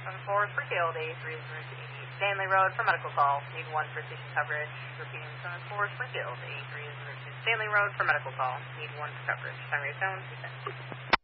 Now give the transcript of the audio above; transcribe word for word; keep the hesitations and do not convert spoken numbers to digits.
seven four, Springfield, A three zero two eight Stanley Road for medical call. Need one for station coverage. Repeating seven four, Springfield, A three zero two Stanley Road for medical call. Need one for coverage. Time your phone, two seconds.